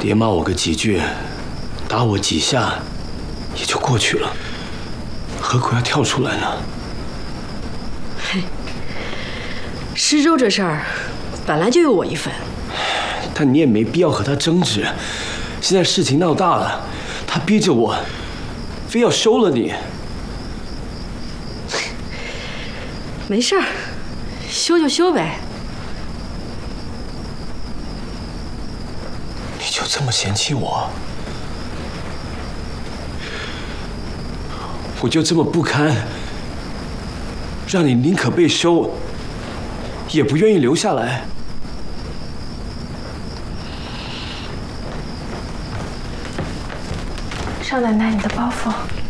爹骂我个几句，打我几下，也就过去了，何苦要跳出来呢？ 嘿，施粥这事儿，本来就有我一份。 但你也没必要和他争执。现在事情闹大了，他逼着我，非要收了你。 没事儿，修就修呗。 你就这么嫌弃我？我就这么不堪，让你宁可被收，也不愿意留下来？ 少奶奶，你的包袱。